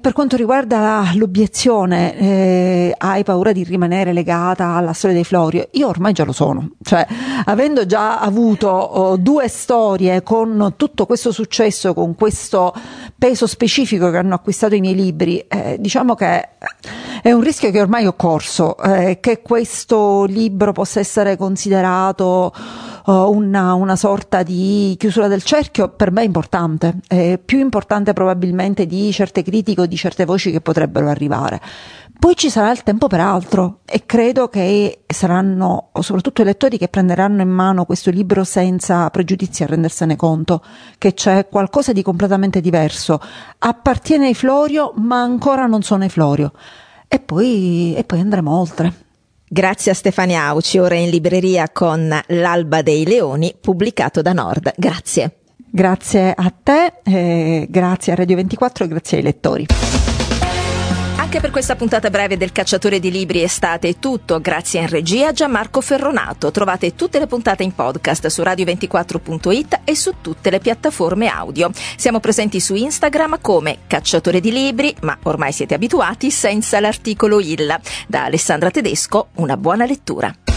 Per quanto riguarda l'obiezione, hai paura di rimanere legata alla storia dei Florio? Io ormai già lo sono, cioè avendo già avuto 2 storie con tutto questo successo, con questo peso specifico che hanno acquistato i miei libri, diciamo che è un rischio che ormai ho corso, che questo libro possa essere considerato una sorta di chiusura del cerchio, per me è importante, è più importante probabilmente di certe critiche o di certe voci che potrebbero arrivare. Poi ci sarà il tempo per altro e credo che saranno soprattutto i lettori che prenderanno in mano questo libro senza pregiudizi a rendersene conto che c'è qualcosa di completamente diverso. Appartiene ai Florio, ma ancora non sono ai Florio. E poi andremo oltre. Grazie a Stefania Auci, ora in libreria con L'Alba dei Leoni, pubblicato da Nord. Grazie. Grazie a te, grazie a Radio 24 e grazie ai lettori. Anche per questa puntata breve del Cacciatore di Libri Estate è tutto, grazie in regia a Gianmarco Ferronato. Trovate tutte le puntate in podcast su radio24.it e su tutte le piattaforme audio. Siamo presenti su Instagram come Cacciatore di Libri, ma ormai siete abituati senza l'articolo il. Da Alessandra Tedesco, una buona lettura.